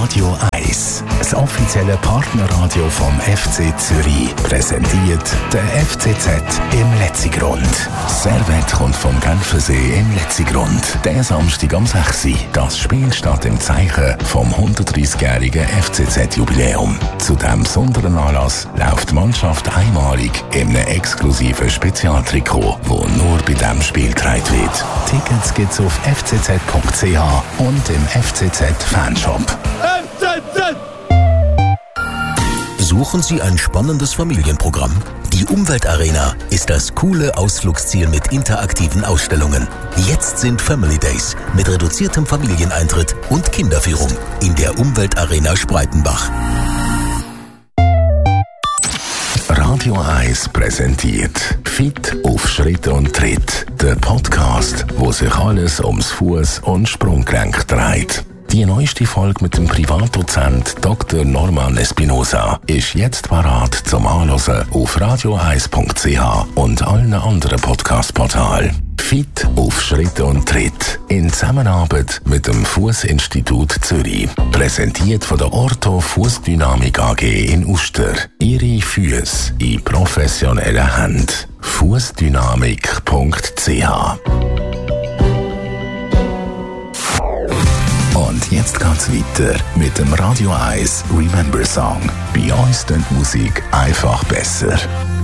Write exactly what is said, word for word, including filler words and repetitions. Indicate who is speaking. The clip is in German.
Speaker 1: Radio eins, das offizielle Partnerradio vom F C Zürich, präsentiert der F C Z im Letzigrund. Servet kommt vom Genfersee im Letzigrund. Der Samstag am sechs Uhr. Das Spiel steht im Zeichen vom hundertdreißigjährigen F C Z-Jubiläum. Zu diesem besonderen Anlass läuft die Mannschaft einmalig in einem exklusiven Spezialtrikot, das nur bei diesem Spiel getragen wird. Tickets gibt's auf f c z punkt c h und im F C Z-Fanshop.
Speaker 2: F C Z!
Speaker 3: Suchen Sie ein spannendes Familienprogramm? Die Umweltarena ist das coole Ausflugsziel mit interaktiven Ausstellungen. Jetzt sind Family Days mit reduziertem Familieneintritt und Kinderführung in der Umweltarena Spreitenbach.
Speaker 1: Radio eins präsentiert Fit auf Schritt und Tritt, der Podcast, wo sich alles ums Fuß- und Sprunggelenk dreht. Die neueste Folge mit dem Privatdozent Doktor Norman Espinosa ist jetzt parat zum Anhören auf radio eins punkt c h und allen anderen Podcast-Portalen. Fit auf Schritt und Tritt in Zusammenarbeit mit dem Fußinstitut Zürich. Präsentiert von der Ortho Fußdynamik A G in Uster. Ihre Füße in professionellen Händen. fußdynamik punkt c h. Und jetzt geht's weiter mit dem Radio eins Remember Song. Bei uns klingt Musik einfach besser.